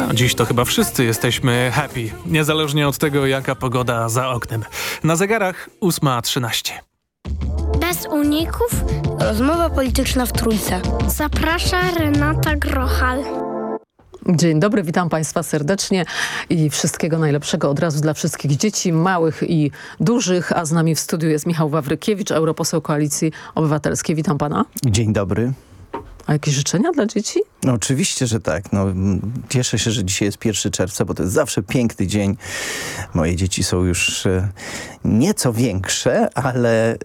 A dziś to chyba wszyscy jesteśmy happy, niezależnie od tego, jaka pogoda za oknem. Na zegarach 8:13. Bez uników Rozmowa polityczna w Trójce. zaprasza Renata Grochal. Dzień dobry, witam Państwa serdecznie i wszystkiego najlepszego od razu dla wszystkich dzieci, małych i dużych. A z nami w studiu jest Michał Wawrykiewicz, europoseł Koalicji Obywatelskiej. Witam Pana. Dzień dobry. A jakieś życzenia dla dzieci? No oczywiście, że tak. No, cieszę się, że dzisiaj jest 1 czerwca, bo to jest zawsze piękny dzień. Moje dzieci są już nieco większe, ale